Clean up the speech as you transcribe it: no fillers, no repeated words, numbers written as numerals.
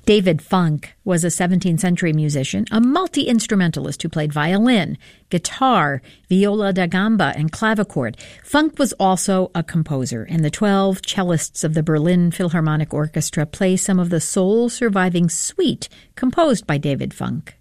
David Funk was a 17th century musician, a multi-instrumentalist who played violin, guitar, viola da gamba, and clavichord. Funk was also a composer, and the 12 cellists of the Berlin Philharmonic Orchestra play some of the sole surviving suite composed by David Funk.